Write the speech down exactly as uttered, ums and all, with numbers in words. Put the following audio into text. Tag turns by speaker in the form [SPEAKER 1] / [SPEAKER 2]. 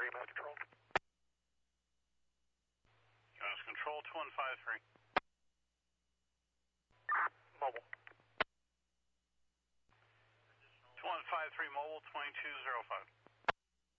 [SPEAKER 1] three, Mass Control.
[SPEAKER 2] Mass Control, two one five three.
[SPEAKER 1] Mobile.
[SPEAKER 2] two one five three mobile, twenty-two oh five.